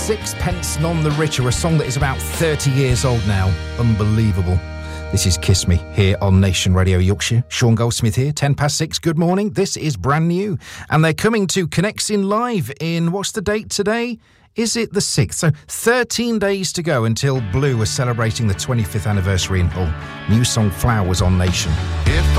Sixpence None the Richer, a song that is about 30 years old now. Unbelievable. This is Kiss Me here on Nation Radio Yorkshire. Sean Goldsmith here, 6:10. Good morning. This is brand new. And they're coming to Connexin Live in, what's the date today? Is it the 6th? So 13 days to go until Blue are celebrating the 25th anniversary in Hull. New song Flowers on Nation.